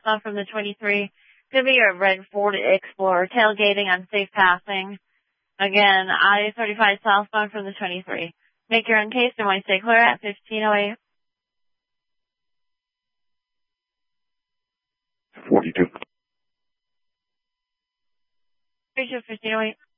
southbound from the 23. Could be your red Ford Explorer. Tailgating, unsafe passing. Again, I-35 southbound from the 23. Make your own case and want to stay clear at 1508. 42. 1508.